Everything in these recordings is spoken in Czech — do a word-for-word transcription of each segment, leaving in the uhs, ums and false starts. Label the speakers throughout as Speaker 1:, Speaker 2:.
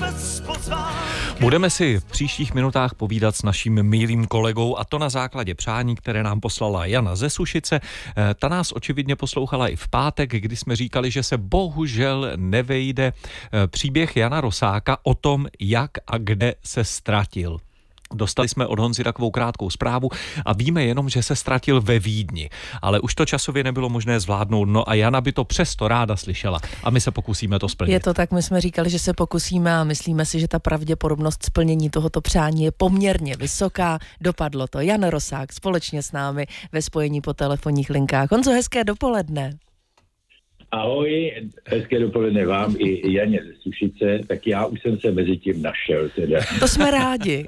Speaker 1: Budeme si v příštích minutách povídat s naším milým kolegou, a to na základě přání, které nám poslala Jana ze Sušice. Ta nás očividně poslouchala i v pátek, kdy jsme říkali, že se bohužel nevejde příběh Jana Rosáka o tom, jak a kde se ztratil. Dostali jsme od Honzy takovou krátkou zprávu a víme jenom, že se ztratil ve Vídni. Ale už to časově nebylo možné zvládnout, no a Jana by to přesto ráda slyšela. A my se pokusíme to splnit.
Speaker 2: Je to tak, my jsme říkali, že se pokusíme a myslíme si, že ta pravděpodobnost splnění tohoto přání je poměrně vysoká. Dopadlo to. Jan Rosák společně s námi ve spojení po telefonních linkách. Honzo, hezké dopoledne.
Speaker 3: Ahoj, hezké dopoledne vám i Janě ze Sušice, tak já už jsem se mezi tím našel teda.
Speaker 2: To jsme rádi.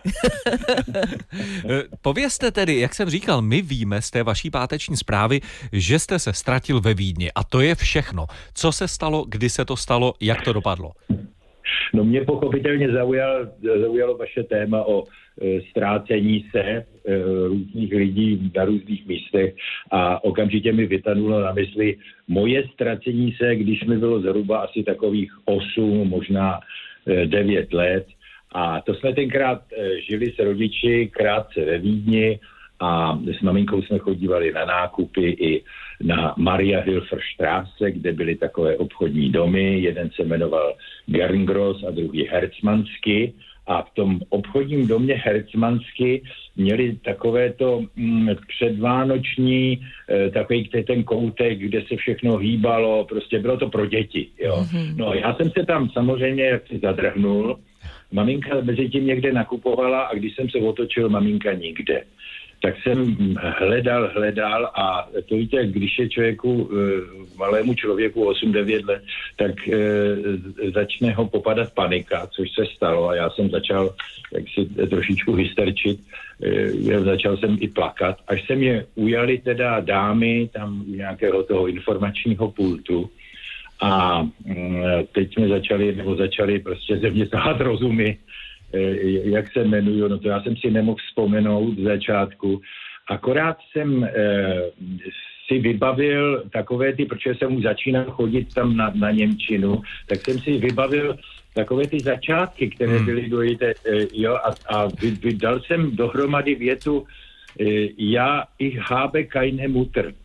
Speaker 1: Povězte tedy, jak jsem říkal, my víme z té vaší páteční zprávy, že jste se ztratil ve Vídni a to je všechno. Co se stalo, kdy se to stalo, jak to dopadlo?
Speaker 3: No mě pochopitelně zaujal, zaujalo vaše téma o e, ztrácení se e, různých lidí na různých místech a okamžitě mi vytanulo na mysli moje ztracení se, když mi bylo zhruba asi takových osm, možná e, devět let. A to jsme tenkrát e, žili s rodiči krátce ve Vídni a s maminkou jsme chodívali na nákupy i na Mariahilfer Straße, kde byly takové obchodní domy. Jeden se jmenoval Gerngross a druhý Herzmansky. A v tom obchodním domě Herzmansky měli takovéto mm, předvánoční e, takový ten koutek, kde se všechno hýbalo, prostě bylo to pro děti. Jo. No já jsem se tam samozřejmě jak si zadrhnul. Maminka mezi tím někde nakupovala a když jsem se otočil, maminka nikde. Tak jsem hledal, hledal a to víte, když je člověku, malému člověku osm devět let, tak e, začne ho popadat panika, což se stalo a já jsem začal jak si trošičku hysterčit, e, začal jsem i plakat, až se mě ujali teda dámy tam u nějakého toho informačního pultu a e, teď jsme začali, nebo začali prostě ze mě tahat rozumy, jak se jmenuju, no to já jsem si nemohl vzpomenout v začátku. Akorát jsem eh, si vybavil takové ty, protože jsem už začínal chodit tam na, na němčinu, tak jsem si vybavil takové ty začátky, které byly důležité, eh, jo, a, a vydal jsem dohromady větu eh, já ich habe keine Mutter.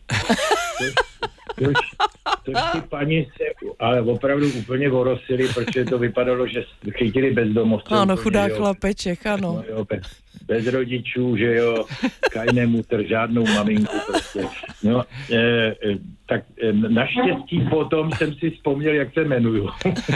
Speaker 3: Což, což ty paní se ale opravdu úplně vorosili, protože to vypadalo, že chytili bezdomovce.
Speaker 2: Ano,
Speaker 3: úplně,
Speaker 2: chudák
Speaker 3: jo.
Speaker 2: chlapeček, ano.
Speaker 3: No, jo, bez, bez rodičů, že jo, keine Mutter, žádnou maminku prostě. No, e, e, tak e, naštěstí potom jsem si vzpomněl, jak se jmenuju.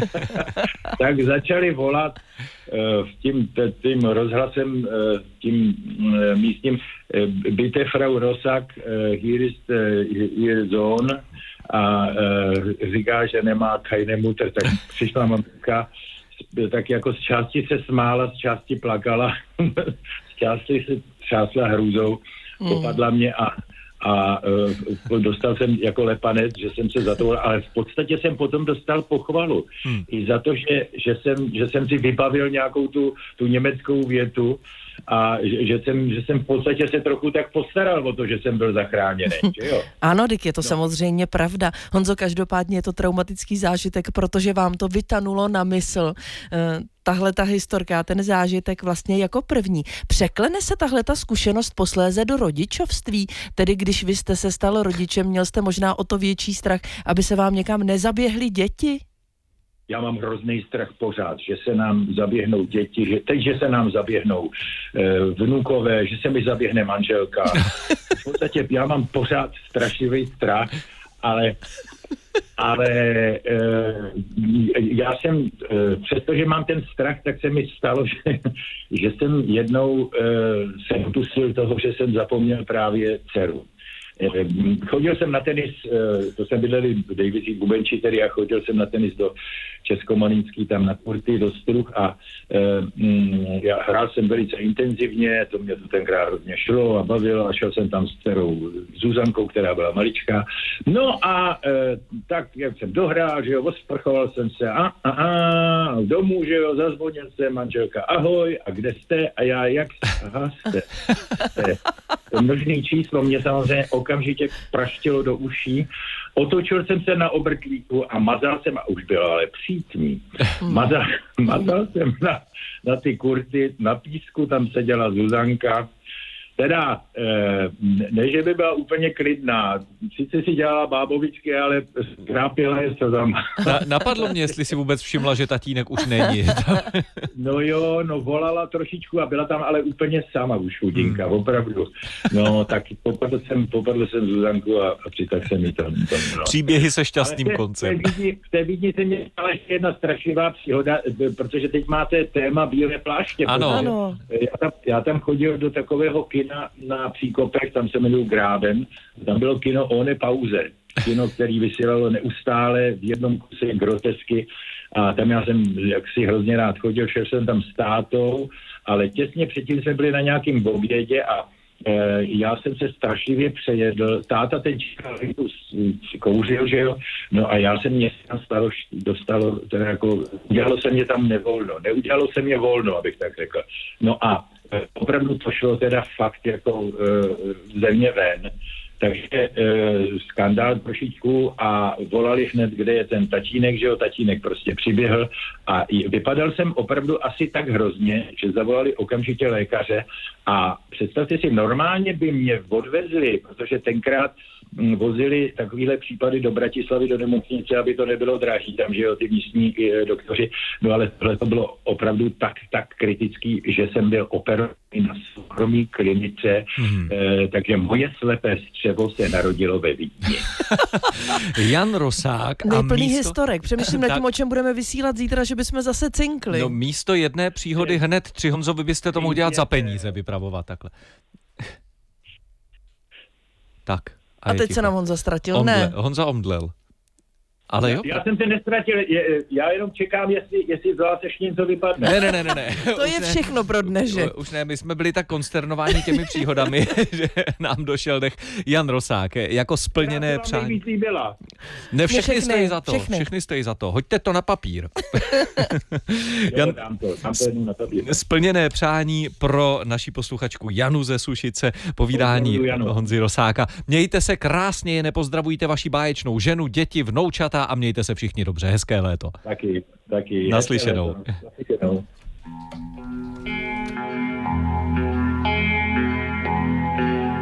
Speaker 3: Tak začali volat e, tím, tím rozhlasem, e, tím e, místním e, bitte Frau Rosak, e, hier ist e, ihr Sohn, a e, říká, že nemá keine Mutter, tak přišla mamka, tak jako z části se smála, z části plakala, z části se třásla hrůzou, popadla mě a, a uh, dostal jsem jako lepanec, že jsem se za to, ale v podstatě jsem potom dostal pochvalu. Hmm. I za to, že, že, jsem, že jsem si vybavil nějakou tu, tu německou větu a že, že, jsem, že jsem v podstatě se trochu tak postaral o to, že jsem byl zachráněný, že jo?
Speaker 2: Ano, Dick, je to
Speaker 3: no.
Speaker 2: samozřejmě pravda. Honzo, každopádně je to traumatický zážitek, protože vám to vytanulo na mysl. Uh, tahle ta historka, ten zážitek vlastně jako první. Překlene se tahle ta zkušenost posléze do rodičovství? Tedy když vy jste se stal rodičem, měl jste možná o to větší strach, aby se vám někam nezaběhly děti?
Speaker 3: Já mám hrozný strach pořád, že se nám zaběhnou děti, že teď, že se nám zaběhnou e, vnukové, že se mi zaběhne manželka. V podstatě já mám pořád strašlivý strach, ale, ale e, já jsem, e, přestože mám ten strach, tak se mi stalo, že, že jsem jednou e, se utusil toho, že jsem zapomněl právě dceru. Chodil jsem na tenis, to jsem bydleli v Davisy Bubenči, tedy a chodil jsem na tenis do Českomanínský, tam na kurty, do Struh a mm, já hrál jsem velice intenzivně, to mě to tenkrát hodně šlo a bavilo a šel jsem tam s dcerou Zuzankou, která byla maličká. No a e, tak, jak jsem dohrál, že jo, osprchoval jsem se a, a, a domů, že jo, zazvonil jsem, manželka, ahoj, a kde jste? A já, jak Aha, jste, jste. To množný číslo mě samozřejmě okamžitě praštilo do uší. Otočil jsem se na obrtlíku a mazal jsem, a už bylo ale přítmí, mazal, mazal jsem na, na ty kurty, na písku, tam seděla Zuzanka. Teda, ne, že by byla úplně klidná. Sice si dělala bábovičky, ale skrápila je slzama.
Speaker 1: Na, napadlo mě, jestli si vůbec všimla, že tatínek už není.
Speaker 3: No jo, no volala trošičku a byla tam ale úplně sama už chudinka, hmm. opravdu. No tak popadl jsem, popadl jsem Zuzanku a, a přitak jsem mi to. to no.
Speaker 1: Příběhy se šťastným
Speaker 3: ale
Speaker 1: koncem.
Speaker 3: V té, Vídni, v té Vídni se mě stala ještě jedna strašlivá příhoda, protože teď máte téma bílé pláště.
Speaker 1: Ano.
Speaker 2: Ano.
Speaker 3: Já tam, já tam chodil do takového kina na Příkopech, tam se jmenuji Gráben, tam bylo kino One pauze. Kino, který vysílalo neustále v jednom kuse grotesky a tam já jsem jaksi hrozně rád chodil, šel jsem tam s tátou, ale těsně předtím jsme byli na nějakým obědě a e, já jsem se strašlivě přejedl. Táta teď kouřil, že jo? No a já jsem mě tam stalo, dostalo, teda jako, udělalo se mě tam nevolno. Neudělalo se mě volno, abych tak řekl. No a e, opravdu to šlo teda fakt jako e, země ven. Takže e, skandál trošičku a volali hned, kde je ten tatínek, že jo, tatínek prostě přiběhl a vypadal jsem opravdu asi tak hrozně, že zavolali okamžitě lékaře a představte si, normálně by mě odvezli, protože tenkrát m, vozili takovýhle případy do Bratislavy, do nemocnice, aby to nebylo drahý, tam, že jo, ty místní e, doktoři, no ale tohle to bylo opravdu tak, tak kritický, že jsem byl operovaný na soukromý klinice, hmm. e, takže moje slepé střevo se narodilo ve Vídni.
Speaker 1: Jan Rosák a
Speaker 2: Nejplný
Speaker 1: místo...
Speaker 2: historek. Přemýšlím nad tím, o čem budeme vysílat zítra, že bychom zase cinkli.
Speaker 1: No místo jedné příhody hned tři, Honzo, vy byste to mohl dělat za peníze, vypravovat takhle. Tak.
Speaker 2: A, a teď
Speaker 1: ticho.
Speaker 2: se nám Honza ztratil,
Speaker 1: Omdle,
Speaker 2: ne?
Speaker 1: Honza omdlel. Ale jo?
Speaker 3: Já jsem se nestratil, je, já jenom čekám, jestli, jestli z vás ještě něco vypadne.
Speaker 1: Ne, ne, ne, ne. ne.
Speaker 2: To je
Speaker 1: ne.
Speaker 2: všechno pro dnešek.
Speaker 1: Už ne, my jsme byli tak konsternováni těmi příhodami, že nám došel dech. Jan Rosák, jako splněné přání.
Speaker 3: Byla.
Speaker 1: Ne, všechny,
Speaker 2: všechny
Speaker 1: stojí za to,
Speaker 2: všechny.
Speaker 1: všechny stojí za to. Hoďte to na papír.
Speaker 3: Jan, jo, dám to, dám to na papír.
Speaker 1: Splněné přání pro naši posluchačku Janu ze Sušice, povídání Honzy Rosáka. Mějte se krásně, jen nepozdravujte vaši báječnou ženu, děti, vnoučata a mějte se všichni dobře. Hezké léto.
Speaker 3: Taky, taky.
Speaker 1: Naslyšenou.
Speaker 3: Naslyšenou.